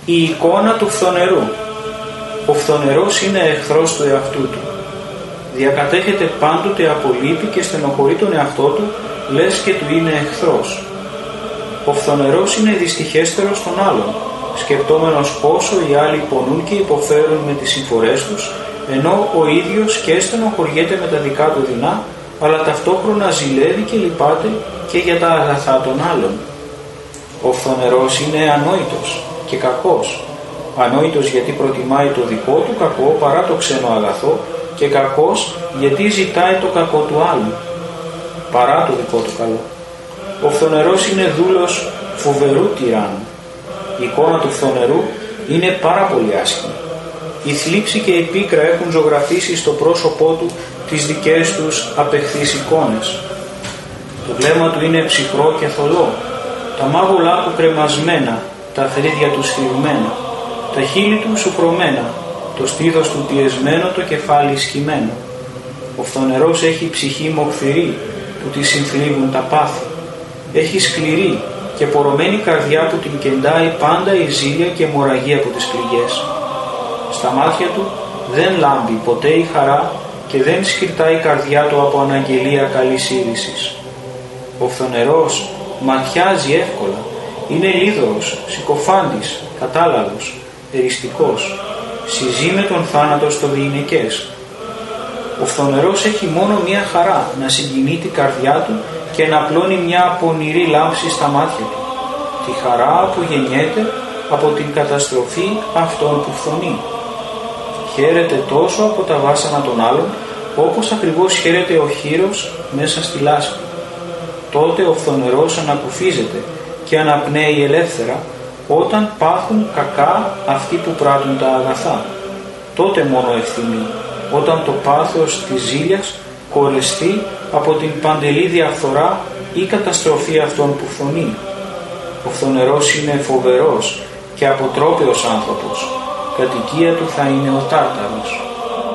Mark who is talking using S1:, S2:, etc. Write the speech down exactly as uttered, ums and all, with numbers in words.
S1: Η εικόνα του φθονερού. Ο φθονερός είναι εχθρός του εαυτού του. Διακατέχεται πάντοτε από λύπη και στενοχωρεί τον εαυτό του, λες και του είναι εχθρός. Ο φθονερός είναι δυστυχέστερος των άλλων, σκεπτόμενος πόσο οι άλλοι πονούν και υποφέρουν με τις συμφορές τους, ενώ ο ίδιος και στενοχωριέται με τα δικά του δεινά, αλλά ταυτόχρονα ζηλεύει και λυπάται και για τα αγαθά των άλλων. Ο φθονερός είναι ανόητος και κακός. Ανόητος γιατί προτιμάει το δικό του κακό παρά το ξένο αγαθό, και κακός γιατί ζητάει το κακό του άλλου παρά το δικό του καλό. Ο φθονερός είναι δούλος φοβερού τυράννου. Η εικόνα του φθονερού είναι πάρα πολύ άσχημη. Η θλίψη και η πίκρα έχουν ζωγραφίσει στο πρόσωπό του τις δικές τους απεχθείς εικόνες. Το βλέμμα του είναι ψυχρό και θολό, τα μάγουλά του κρεμασμένα, τα φρύδια του σφιγμένα, τα χείλη του σουκρωμένα, το στήθος του πιεσμένο, το κεφάλι σχημένο. Ο φθονερός έχει ψυχή μοχθηρή που τη συνθλίβουν τα πάθη. Έχει σκληρή και πορωμένη καρδιά που την κεντάει πάντα η ζήλια και αιμορραγία από τις πληγές. Στα μάτια του δεν λάμπει ποτέ η χαρά και δεν σκυρτά η καρδιά του από αναγγελία καλής είδησης. Ο φθονερός ματιάζει εύκολα, είναι λίδωρος, συκοφάντης, κατάλαλος, εριστικός, συζεί με τον θάνατο στο διηνεκές. Ο φθονερός έχει μόνο μία χαρά, να συγκινεί την καρδιά του και να απλώνει μια πονηρή λάμψη στα μάτια του, τη χαρά που γεννιέται από την καταστροφή αυτών που φθονεί. Χαίρεται τόσο από τα βάσανα των άλλων, όπως ακριβώς χαίρεται ο χήρος μέσα στη λάσπη. Τότε ο φθονερός ανακουφίζεται και αναπνέει ελεύθερα, όταν πάθουν κακά αυτοί που πράττουν τα αγαθά. Τότε μόνο ευθυμεί, όταν το πάθος της ζήλιας κορεστεί από την παντελή διαφθορά ή καταστροφή αυτών που φθονεί. Ο φθονερός είναι φοβερός και αποτρόπαιος άνθρωπος. Κατοικία του θα είναι ο Τάρταρος.